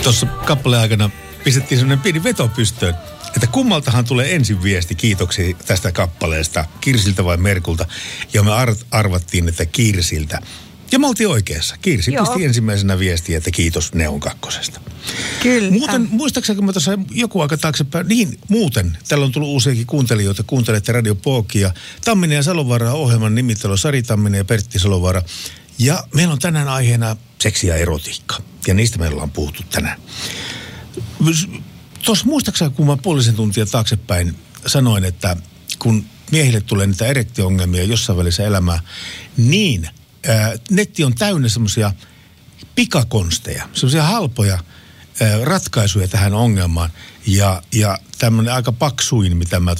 Tuossa kappaleen aikana pistettiin sellainen pieni veto pystyyn, että kummaltahan tulee ensin viesti kiitoksia tästä kappaleesta, Kirsiltä vai Merkulta. Ja me arvattiin, että Kirsiltä. Ja me oltiin oikeassa. Kirsi pisti ensimmäisenä viestiä, että kiitos Neon kakkosesta. Kyllä. Muuten, muistaakseni kun mä tuossa joku aika taaksepäin, niin muuten, täällä on tullut uusiakin kuuntelijoita, kuuntelette Radio Pookia. Tamminen ja Salovaara ohjelman nimittely, Sari Tamminen ja Pertti Salovaara. Ja meillä on tänään aiheena seksi ja erotiikka. Ja niistä meillä ollaan puhuttu tänään. Tuossa muistaakseni, kun mä puolisen tuntia taaksepäin sanoin, että kun miehille tulee niitä erektio-ongelmia jossain välissä elämää, niin netti on täynnä semmoisia pikakonsteja, semmoisia halpoja ratkaisuja tähän ongelmaan. Ja tämmöinen aika paksuin, mitä mä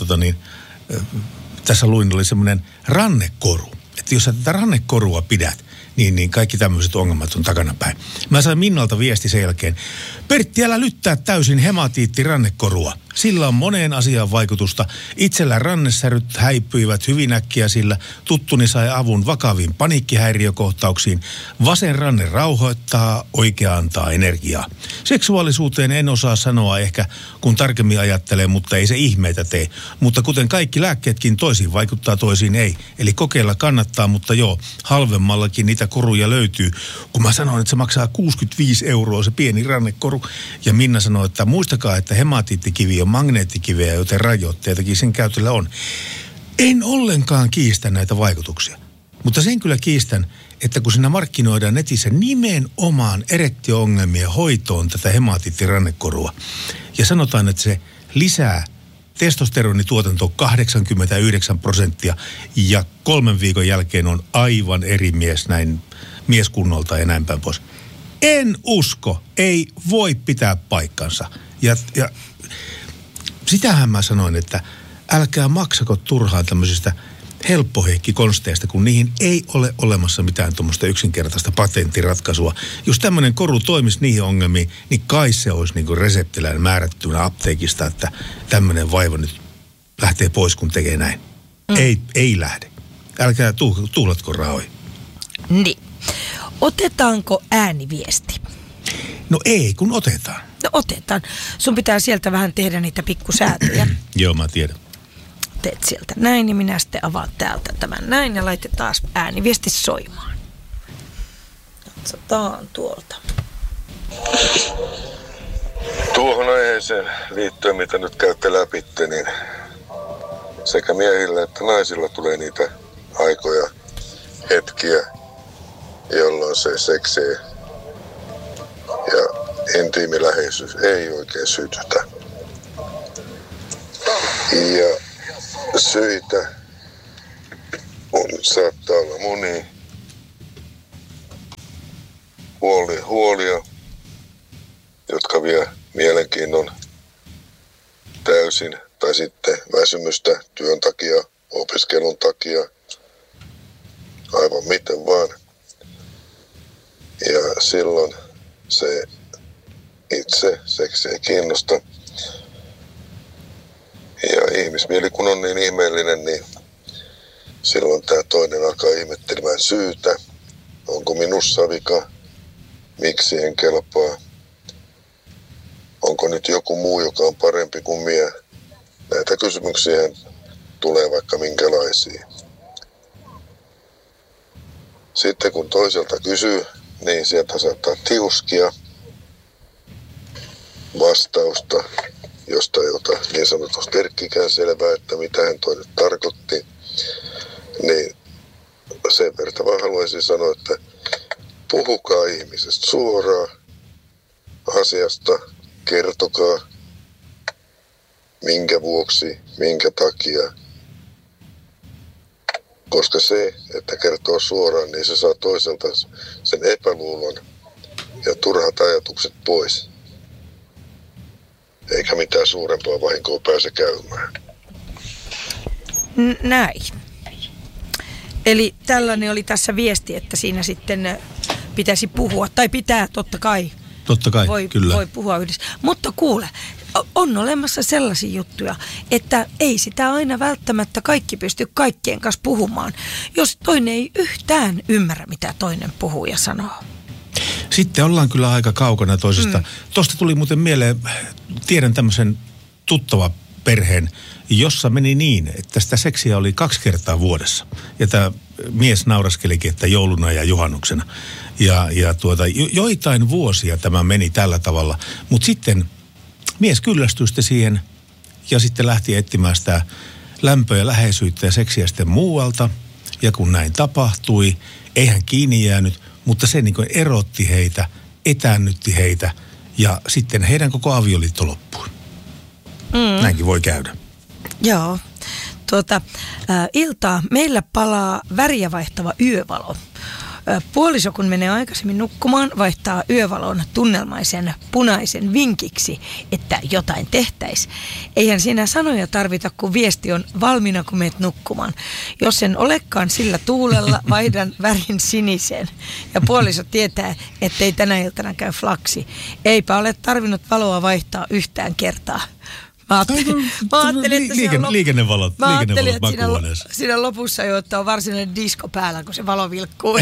tässä luin, oli semmoinen rannekoru. Että jos sä tätä rannekorua pidät, niin kaikki tämmöiset ongelmat on takanapäin. Mä sain Minnalta viesti sen jälkeen. Pertti, älä lyttää täysin hematiittirannekorua. Sillä on moneen asiaan vaikutusta. Itsellä rannesäryt häipyivät hyvin äkkiä, sillä tuttuni sai avun vakaviin paniikkihäiriökohtauksiin. Vasen ranne rauhoittaa, oikea antaa energiaa. Seksuaalisuuteen en osaa sanoa ehkä, kun tarkemmin ajattelee, mutta ei se ihmeitä tee. Mutta kuten kaikki lääkkeetkin, toisiin vaikuttaa, toisiin ei. Eli kokeilla kannattaa, mutta joo, halvemmallakin niitä koruja löytyy. Kun mä sanoin, että se maksaa 65 € se pieni rannekoru, ja Minna sanoi, että muistakaa, että hematiittikivi on magneettikiveä, joten rajoitteitakin sen käytöllä on. En ollenkaan kiistä näitä vaikutuksia, mutta sen kyllä kiistän, että kun siinä markkinoidaan netissä nimenomaan erektio-ongelmien hoitoon tätä hematiittirannekorua, ja sanotaan, että se lisää testosteronituotanto 89%, ja 3 viikon jälkeen on aivan eri mies näin mieskunnolta ja näin päin pois. En usko, ei voi pitää paikkansa. Ja sitähän mä sanoin, että älkää maksako turhaan tämmöisistä helppoheikkikonsteista, kun niihin ei ole olemassa mitään tuommoista yksinkertaista patenttiratkaisua. Jos tämmöinen koru toimisi niihin ongelmiin, niin kai se olisi niin kuin reseptilään määrättynä apteekista, että tämmöinen vaiva nyt lähtee pois, kun tekee näin. Ei lähde. Älkää tuhlatko rahoja. Niin. Otetaanko ääniviesti? No ei, kun otetaan. No otetaan. Sun pitää sieltä vähän tehdä niitä pikkusäätöjä. Joo, mä tiedän. Teet sieltä näin, niin minä sitten avaan täältä tämän näin ja laitetaan taas ääniviesti soimaan. Katsotaan tuolta. Tuohon aiheeseen liittyen, mitä nyt käytte läpi, niin sekä miehillä että naisilla tulee niitä aikoja, hetkiä, jolloin se seksi ja intiimiläheisyys ei oikein sytytä. Ja syitä saattaa olla monia. Huolia, jotka vie mielenkiinnon täysin, tai sitten väsymystä työn takia, opiskelun takia, aivan miten vaan. Ja silloin se itse seksi ei kiinnosta. Ja ihmismieli kun on niin ihmeellinen, niin silloin tämä toinen alkaa ihmettelemään syytä. Onko minussa vika? Miksi en kelpaa? Onko nyt joku muu, joka on parempi kuin minä? Näitä kysymyksiä tulee vaikka minkälaisia. Sitten kun toiselta kysyy, niin sieltä saattaa tiuskia vastausta, josta ei ota niin sanotusti terkkikään selvää, että mitä hän toi nyt tarkoitti. Niin sen verran vaan haluaisin sanoa, että puhukaa ihmisestä suoraan asiasta, kertokaa minkä vuoksi, minkä takia. Koska se, että kertoo suoraan, niin se saa toiselta sen epäluulon ja turhat ajatukset pois. Eikä mitään suurempaa vahinkoa pääse käymään. Näin. Eli tällainen oli tässä viesti, että siinä sitten pitäisi puhua, tai pitää totta kai. Totta kai, kyllä. Voi puhua yhdessä. Mutta kuule, on olemassa sellaisia juttuja, että ei sitä aina välttämättä kaikki pysty kaikkien kanssa puhumaan, jos toinen ei yhtään ymmärrä, mitä toinen puhuu ja sanoo. Sitten ollaan kyllä aika kaukana toisista. Tuosta tuli muuten mieleen, tiedän tämmöisen tuttava perheen, jossa meni niin, että sitä seksiä oli 2 kertaa vuodessa. Ja tämä mies nauraskelikin, että jouluna ja juhannuksena. Ja joitain vuosia tämä meni tällä tavalla. Mutta sitten mies kyllästyi sitten siihen ja sitten lähti etsimään sitä lämpöä ja läheisyyttä ja seksiä sitten muualta. Ja kun näin tapahtui, ei hän kiinni jäänyt, mutta se niin kuin erotti heitä, etäännytti heitä ja sitten heidän koko avioliitto loppui. Näinkin voi käydä. Joo. Iltaa meillä palaa väriä vaihtava yövalo. Puoliso, kun menee aikaisemmin nukkumaan, vaihtaa yövalon tunnelmaisen punaisen vinkiksi, että jotain tehtäisiin. Eihän siinä sanoja tarvita, kun viesti on valmiina, kun meet nukkumaan. Jos en olekaan sillä tuulella, vaihdan värin siniseen. Ja puoliso tietää, ettei tänä iltana käy flaksi. Eipä ole tarvinnut valoa vaihtaa yhtään kertaa. Mä ajattelin, että liikennevalot makuuhuoneessa. Siinä lopussa jo, että on varsinainen disko päällä, kun se valo vilkkuu.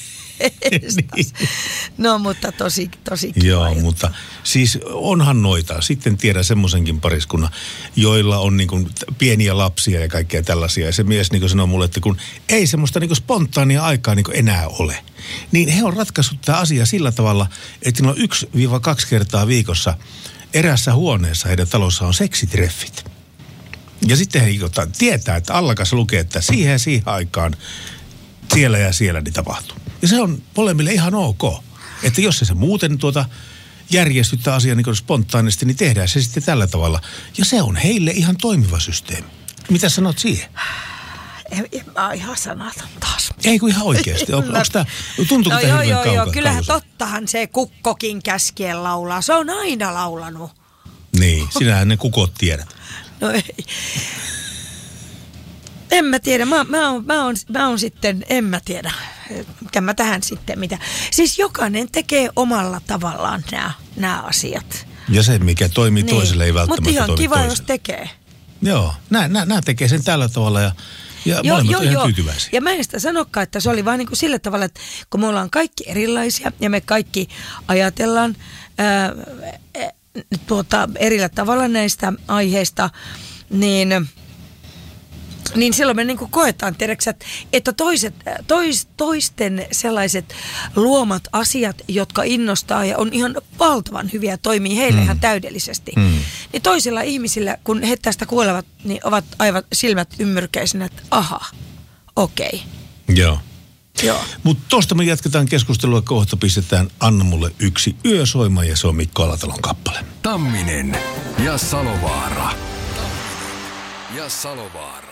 No, mutta tosi kiva. Joo, mutta siis onhan noita. Sitten tiedän semmoisenkin pariskunnan, joilla on niin kuin pieniä lapsia ja kaikkea tällaisia. Ja se mies niin kuin sanoo mulle, että kun ei semmoista niin kuin spontaania aikaa niin kuin enää ole, niin he on ratkaissut tämä asia sillä tavalla, että on 1-2 kertaa viikossa erässä huoneessa heidän talossa on seksitreffit. Ja sitten he tietää, että allakas lukee, että siihen ja siihen aikaan siellä ja siellä niin tapahtuu. Ja se on molemmille ihan ok. Että jos se muuten järjestyttää asiaa niin spontaanisti, niin tehdään se sitten tällä tavalla. Ja se on heille ihan toimiva systeemi. Mitä sanot siihen? Mä oon ihan sanaton taas. Ei kun ihan oikeasti. Tuntuuko tämä hirveän kaukaa? Joo, kyllähän tottahan se kukkokin käskien laulaa. Se on aina laulanut. Niin, sinähän ne kukot tiedät. No ei. En mä tiedä. Mä oon sitten, en mä tiedä. Mikä mä tähän sitten mitä. Siis jokainen tekee omalla tavallaan nämä asiat. Ja se, mikä toimii toiselle, ei välttämättä toimi toiselle. Mutta ihan kiva, jos tekee. Joo, nämä tekee sen tällä tavalla ja molemmat on ihan tyytyväisiä. Ja mä en sitä sanokaan, että se oli vaan niin kuin sillä tavalla, että kun me ollaan kaikki erilaisia ja me kaikki ajatellaan erillä tavalla näistä aiheista, niin silloin me niin kuin koetaan, tiedätkö, että toisten sellaiset luomat asiat, jotka innostaa ja on ihan valtavan hyviä, toimii heille ihan täydellisesti. Niin toisilla ihmisillä, kun he tästä kuolevat, niin ovat aivan silmät ymmyrkäisenä, että aha, okei. Joo. Mutta tuosta me jatketaan keskustelua, kohta pistetään Anna mulle yksi yö soimaan ja se on Mikko Alatalon kappale. Tamminen ja Salovaara.